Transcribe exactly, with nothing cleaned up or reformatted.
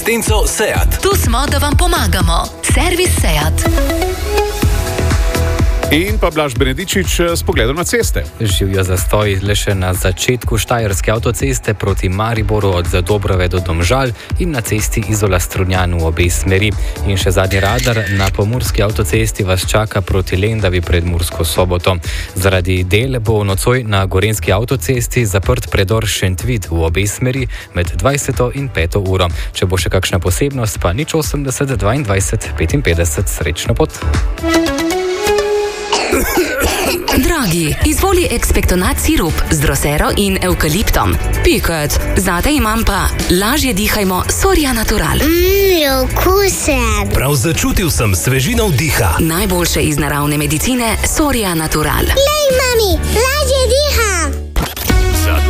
Tenco Seat. Tu smo, da vam pomagamo. Servis Seat. In pa Blaž Benedičič s pogledom na ceste. Živijo zastoj le še na začetku Štajerske avtoceste proti Mariboru od Dobrove do Domžal in na cesti Izola-Strunjan v obe smeri. In še zadnji radar na pomurski avtocesti vas čaka proti Lendavi pred Mursko Soboto. Zaradi del bo nocoj na gorenski avtocesti zaprt predor Šentvid v obe smeri med dvajseto in peto uro. Če bo še kakšna posebnost, pa nič osemdeset dvaindvajset petinpetdeset. Srečno pot! Dragi, izvoli ekspektonat sirup z drosero in evkaliptom. Piket, zate imam pa lažje dihajmo Soria Natural. Mmm, okusen. Prav začutil sem svežino vdiha. Najboljše iz naravne medicine Soria Natural. Lej, mami, lažje diham.